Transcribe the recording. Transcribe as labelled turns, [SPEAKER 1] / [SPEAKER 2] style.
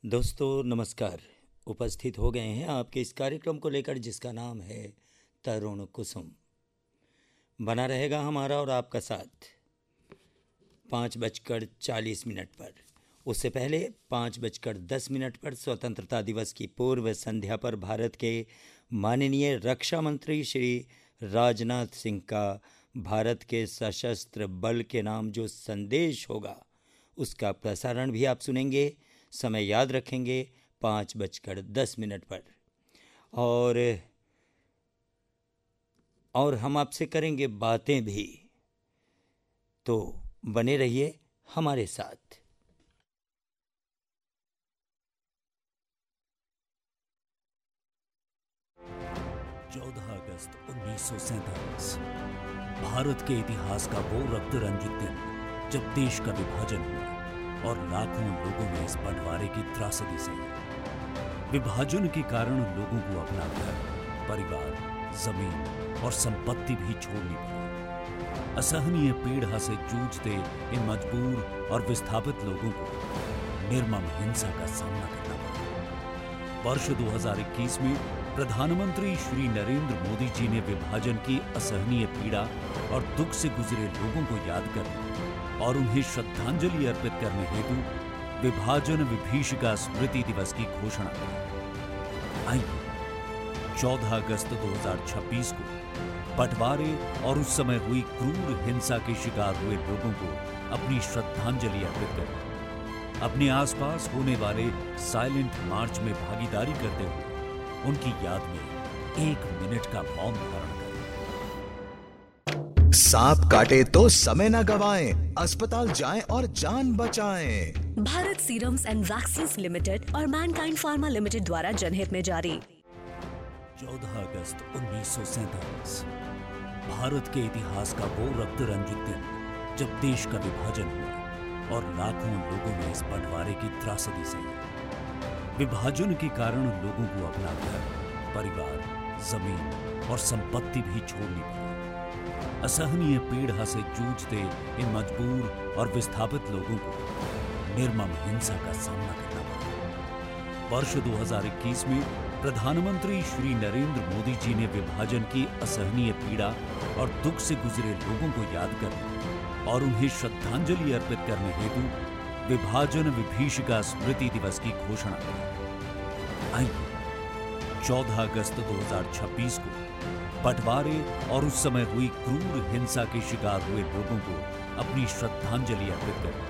[SPEAKER 1] दोस्तों नमस्कार। उपस्थित हो गए हैं आपके इस कार्यक्रम को लेकर जिसका नाम है तरुण कुसुम। बना रहेगा हमारा और आपका साथ 5:40 पर। उससे पहले 5:10 पर स्वतंत्रता दिवस की पूर्व संध्या पर भारत के माननीय रक्षा मंत्री श्री राजनाथ सिंह का भारत के सशस्त्र बल के नाम जो संदेश होगा उसका प्रसारण भी आप सुनेंगे। समय याद रखेंगे 5:10 पर। और हम आपसे करेंगे बातें भी, तो बने रहिए हमारे साथ।
[SPEAKER 2] अगस्त 1947 भारत के इतिहास का वो रक्त रंजित दिन जब देश का विभाजन हुआ और लाखों लोगों ने इस बंटवारे की त्रासदी सही। विभाजन के कारण लोगों को अपना घर, परिवार, जमीन और संपत्ति भी छोड़नी पड़ी। असहनीय पीड़ा से जूझते इन मजबूर और विस्थापित लोगों को निर्मम हिंसा का सामना करना पड़ा। वर्ष 2021 में प्रधानमंत्री श्री नरेंद्र मोदी जी ने विभाजन की असहनीय पीड़ा और दुख से गुजरे लोगों को याद करने और उन्हें श्रद्धांजलि अर्पित करने हेतु विभाजन विभीषिका स्मृति दिवस की घोषणा की। आइए 14 अगस्त 2026 को बंटवारे और उस समय हुई क्रूर हिंसा के शिकार हुए लोगों को अपनी श्रद्धांजलि अर्पित करें। अपने आसपास होने वाले साइलेंट मार्च में भागीदारी करते हुए उनकी याद में 1 मिनट का मौन धारण करें।
[SPEAKER 3] सांप काटे तो समय न गवाएं, अस्पताल जाएं और जान बचाएं।
[SPEAKER 4] Bharat serums and vaccines limited और मैनकाइंड फार्मा लिमिटेड द्वारा जनहित में जारी।
[SPEAKER 2] 14 अगस्त 1947 भारत के इतिहास का वो रक्त रंजित दिन जब देश का विभाजन हुआ और लाखों लोगों ने इस बंटवारे की त्रासदी सही। विभाजन के कारण लोगों को अपना घर, परिवार, जमीन और संपत्ति भी छोड़नी पड़ी। असहनीय पीड़ा से जूझते इन मजबूर और विस्थापित लोगों को निर्मम हिंसा का सामना करना पड़ा। वर्ष 2021 में प्रधानमंत्री श्री नरेंद्र मोदी जी ने विभाजन की असहनीय पीड़ा और दुख से गुजरे लोगों को याद करने और उन्हें श्रद्धांजलि अर्पित करने हेतु विभाजन विभीषिका स्मृति दिवस की घोषणा की। आइए 14 अगस्त 2026 को बंटवारे और उस समय हुई क्रूर हिंसा के शिकार हुए लोगों को अपनी श्रद्धांजलि अर्पित करें।